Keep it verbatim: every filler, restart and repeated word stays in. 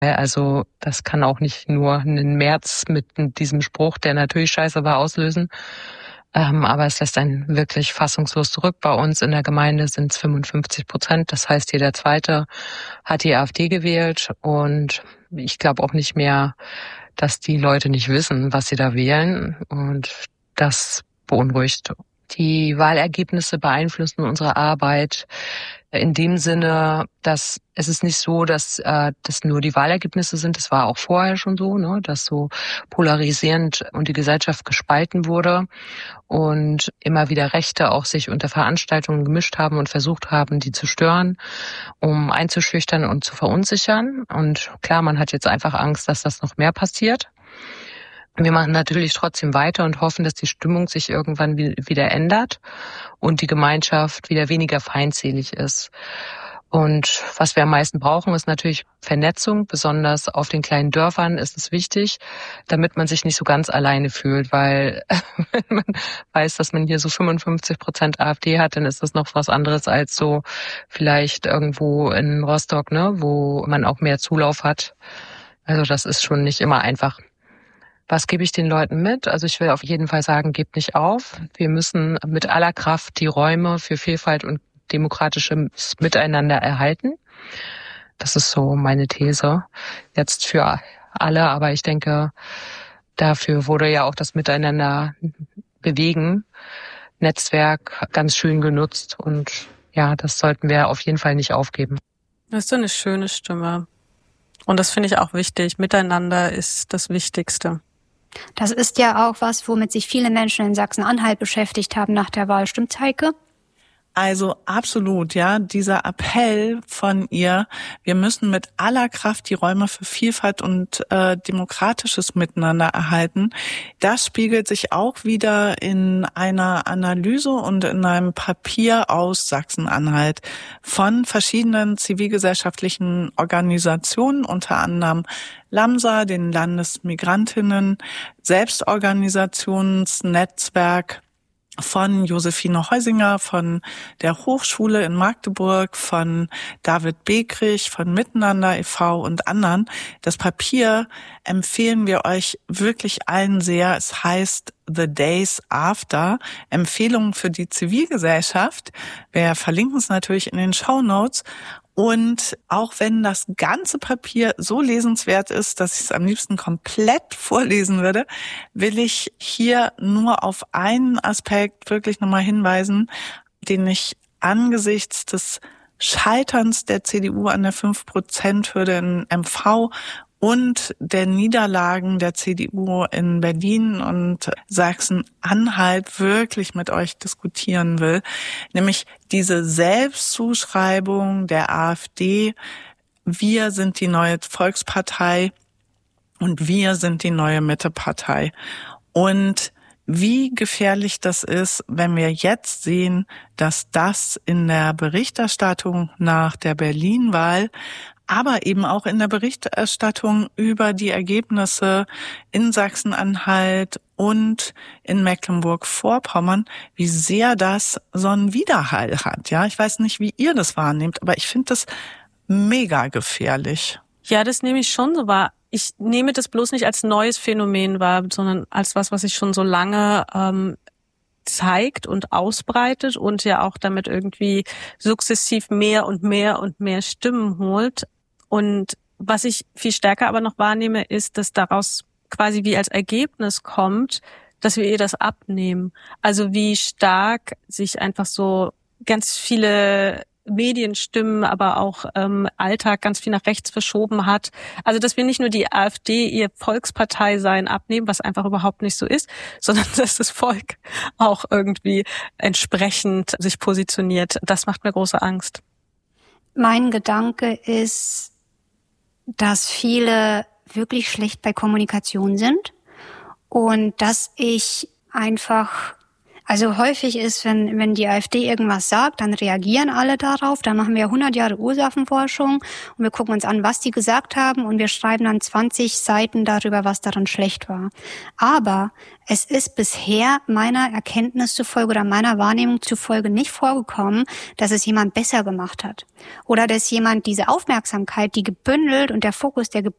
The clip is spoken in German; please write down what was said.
Also das kann auch nicht nur einen März mit diesem Spruch, der natürlich scheiße war, auslösen. Ähm, aber es lässt einen wirklich fassungslos zurück. Bei uns in der Gemeinde sind es fünfundfünfzig Prozent. Das heißt, jeder Zweite hat die AfD gewählt. Und ich glaube auch nicht mehr, dass die Leute nicht wissen, was sie da wählen. Und das beunruhigt. Die Wahlergebnisse beeinflussen unsere Arbeit in dem Sinne, dass es ist nicht so, dass äh, das nur die Wahlergebnisse sind. Das war auch vorher schon so, ne, dass so polarisierend und die Gesellschaft gespalten wurde und immer wieder Rechte auch sich unter Veranstaltungen gemischt haben und versucht haben, die zu stören, um einzuschüchtern und zu verunsichern. Und klar, man hat jetzt einfach Angst, dass das noch mehr passiert. Wir machen natürlich trotzdem weiter und hoffen, dass die Stimmung sich irgendwann wieder ändert und die Gemeinschaft wieder weniger feindselig ist. Und was wir am meisten brauchen, ist natürlich Vernetzung. Besonders auf den kleinen Dörfern ist es wichtig, damit man sich nicht so ganz alleine fühlt. Weil wenn man weiß, dass man hier so fünfundfünfzig Prozent AfD hat, dann ist das noch was anderes als so vielleicht irgendwo in Rostock, ne, wo man auch mehr Zulauf hat. Also das ist schon nicht immer einfach. Was gebe ich den Leuten mit? Also ich will auf jeden Fall sagen, gebt nicht auf. Wir müssen mit aller Kraft die Räume für Vielfalt und demokratisches Miteinander erhalten. Das ist so meine These jetzt für alle. Aber ich denke, dafür wurde ja auch das Miteinander bewegen, Netzwerk ganz schön genutzt. Und ja, das sollten wir auf jeden Fall nicht aufgeben. Das ist so eine schöne Stimme. Und das finde ich auch wichtig. Miteinander ist das Wichtigste. Das ist ja auch was, womit sich viele Menschen in Sachsen-Anhalt beschäftigt haben nach der Wahl. Stimmt's, Heike? Also absolut, ja, dieser Appell von ihr, wir müssen mit aller Kraft die Räume für Vielfalt und äh, demokratisches Miteinander erhalten. Das spiegelt sich auch wieder in einer Analyse und in einem Papier aus Sachsen-Anhalt von verschiedenen zivilgesellschaftlichen Organisationen, unter anderem LAMSA, den Landesmigrantinnen, Selbstorganisationsnetzwerk, von Josephine Heusinger, von der Hochschule in Magdeburg, von David Bekrich, von Miteinander e V und anderen. Das Papier empfehlen wir euch wirklich allen sehr. Es heißt The Days After, Empfehlungen für die Zivilgesellschaft. Wir verlinken es natürlich in den Shownotes. Und auch wenn das ganze Papier so lesenswert ist, dass ich es am liebsten komplett vorlesen würde, will ich hier nur auf einen Aspekt wirklich nochmal hinweisen, den ich angesichts des Scheiterns der C D U an der fünf Prozent Hürde in M V und der Niederlagen der C D U in Berlin und Sachsen-Anhalt wirklich mit euch diskutieren will, nämlich diese Selbstzuschreibung der AfD, wir sind die neue Volkspartei und wir sind die neue Mittepartei. Und wie gefährlich das ist, wenn wir jetzt sehen, dass das in der Berichterstattung nach der Berlin-Wahl, aber eben auch in der Berichterstattung über die Ergebnisse in Sachsen-Anhalt und in Mecklenburg-Vorpommern, wie sehr das so einen Widerhall hat. Ja, ich weiß nicht, wie ihr das wahrnehmt, aber ich finde das mega gefährlich. Ja, das nehme ich schon so wahr. Ich nehme das bloß nicht als neues Phänomen wahr, sondern als was, was sich schon so lange ähm, zeigt und ausbreitet und ja auch damit irgendwie sukzessiv mehr und mehr und mehr Stimmen holt. Und was ich viel stärker aber noch wahrnehme, ist, dass daraus quasi wie als Ergebnis kommt, dass wir ihr das abnehmen. Also wie stark sich einfach so ganz viele Medienstimmen, aber auch ähm, Alltag ganz viel nach rechts verschoben hat. Also dass wir nicht nur die AfD ihr Volkspartei sein abnehmen, was einfach überhaupt nicht so ist, sondern dass das Volk auch irgendwie entsprechend sich positioniert. Das macht mir große Angst. Mein Gedanke ist, dass viele wirklich schlecht bei Kommunikation sind und dass ich einfach, also häufig ist, wenn wenn die AfD irgendwas sagt, dann reagieren alle darauf, dann machen wir hundert Jahre Ursachenforschung und wir gucken uns an, was die gesagt haben und wir schreiben dann zwanzig Seiten darüber, was daran schlecht war. Aber es ist bisher meiner Erkenntnis zufolge oder meiner Wahrnehmung zufolge nicht vorgekommen, dass es jemand besser gemacht hat. Oder dass jemand diese Aufmerksamkeit, die gebündelt und der Fokus, der